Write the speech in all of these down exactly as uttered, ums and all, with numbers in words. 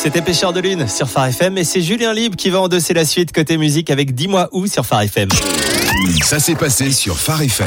C'était Pêcheur de Lune sur Phare F M et c'est Julien Libre qui va endosser la suite côté musique avec Dis-moi où sur Phare F M. Ça s'est passé sur Phare F M.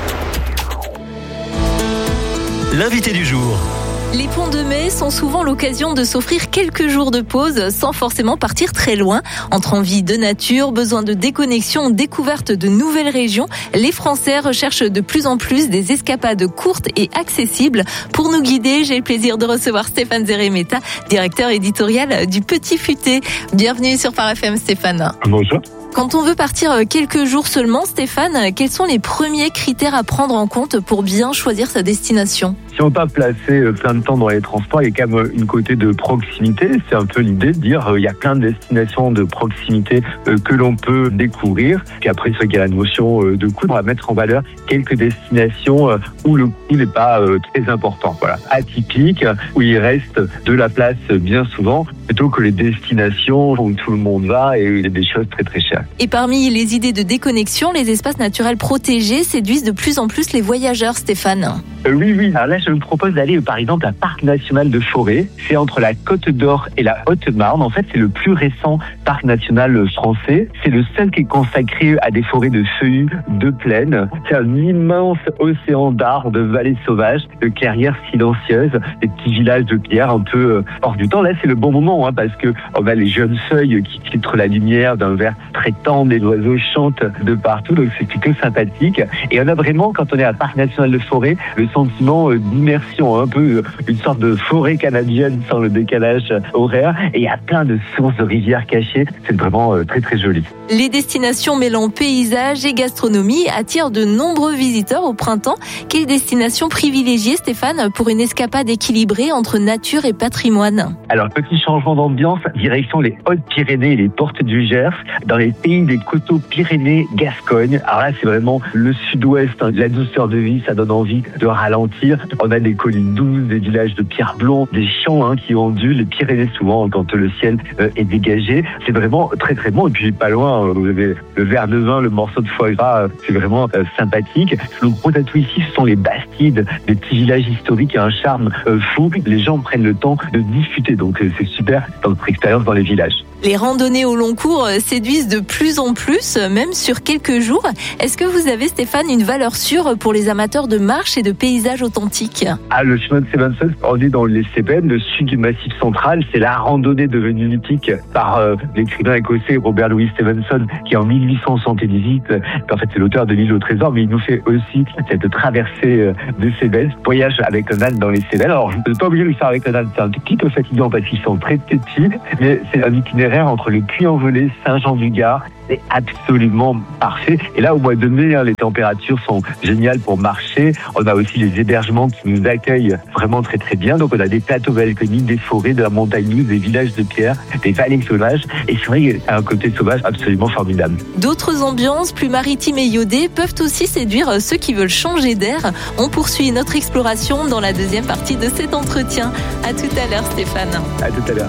L'invité du jour. Les ponts de mai sont souvent l'occasion de s'offrir quelques jours de pause sans forcément partir très loin. Entre envie de nature, besoin de déconnexion, découverte de nouvelles régions, les Français recherchent de plus en plus des escapades courtes et accessibles. Pour nous guider, j'ai le plaisir de recevoir Stéphane Zeremeta, directeur éditorial du Petit Futé. Bienvenue sur Phare F M, Stéphane. Bonjour. Quand on veut partir quelques jours seulement, Stéphane, quels sont les premiers critères à prendre en compte pour bien choisir sa destination ? Si on ne veut pas placer plein de temps dans les transports, il y a quand même une côté de proximité. C'est un peu l'idée de dire il y a plein de destinations de proximité que l'on peut découvrir. Puis après, il y a la notion de coût. On va mettre en valeur quelques destinations où le coût n'est pas très important. Voilà, atypique, où il reste de la place bien souvent, plutôt que les destinations où tout le monde va et il y a des choses très très chères. Et parmi les idées de déconnexion, les espaces naturels protégés séduisent de plus en plus les voyageurs, Stéphane. Euh, oui, oui. Alors là, je vous propose d'aller, par exemple, à Parc National de Forêt. C'est entre la Côte d'Or et la Haute-Marne. En fait, c'est le plus récent parc national français. C'est le seul qui est consacré à des forêts de feuillus, de plaines. C'est un immense océan d'arbres, de vallées sauvages, de clairières silencieuses, des petits villages de pierre un peu hors du temps. Là, c'est le bon moment, hein, parce que on a les jeunes feuilles qui filtrent la lumière d'un vert très tendre, les oiseaux chantent de partout, donc c'est plutôt sympathique. Et on a vraiment, quand on est à Parc National de Forêt, le sentiment d'immersion, un peu une sorte de forêt canadienne sans le décalage horaire. Et il y a plein de sources de rivières cachées. C'est vraiment très très joli. Les destinations mêlant paysage et gastronomie attirent de nombreux visiteurs au printemps. Quelle destination privilégiée, Stéphane, pour une escapade équilibrée entre nature et patrimoine ? Alors, petit changement d'ambiance, direction les Hautes-Pyrénées et les Portes du Gers, dans les pays des coteaux Pyrénées-Gascogne. Alors là, c'est vraiment le sud-ouest, hein, la douceur de vie, ça donne envie de ralentir. On a des collines douces, des villages de pierre blonde, des champs hein, qui ondulent, les Pyrénées souvent quand le ciel euh, est dégagé. C'est vraiment très très bon. Et puis pas loin, vous avez le verre de vin, le morceau de foie gras, euh, c'est vraiment euh, sympathique. Le gros atout ici, ce sont les Bastides, des petits villages historiques et un charme euh, fou. Les gens prennent le temps de discuter, donc euh, c'est super dans notre expérience dans les villages. Les randonnées au long cours séduisent de plus en plus, même sur quelques jours. Est-ce que vous avez, Stéphane, une valeur sûre pour les amateurs de marche et de paysages authentiques ? Ah, le chemin de Stevenson, on est dans les Cévennes, le sud du Massif central. C'est la randonnée devenue mythique par euh, l'écrivain écossais Robert Louis Stevenson, qui en mille huit cent soixante-dix-huit, euh, en fait c'est l'auteur de l'île au trésor, mais il nous fait aussi cette traversée euh, des Cévennes, voyage avec un âne dans les Cévennes. Alors je ne peux pas oublier de le faire avec un âne, c'est un petit peu fatigant parce qu'ils sont très petits, mais c'est un itinéraire entre le Puy-en-Velay, Saint-Jean-du-Gard. C'est absolument parfait. Et là, au mois de mai, hein, les températures sont géniales pour marcher. On a aussi les hébergements qui nous accueillent vraiment très très bien. Donc on a des plateaux balconiques, des forêts, de la montagne douce, des villages de pierre, des vallées sauvages. Et c'est vrai qu'il y a un côté sauvage absolument formidable. D'autres ambiances plus maritimes et iodées peuvent aussi séduire ceux qui veulent changer d'air. On poursuit notre exploration dans la deuxième partie de cet entretien. À tout à l'heure, Stéphane. À tout à l'heure.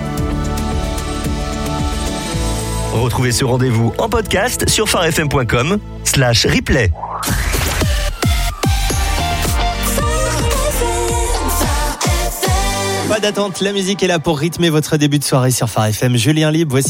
Retrouvez ce rendez-vous en podcast sur pharefm point com slash replay. Pas d'attente, la musique est là pour rythmer votre début de soirée sur Phare F M. Julien Libre, voici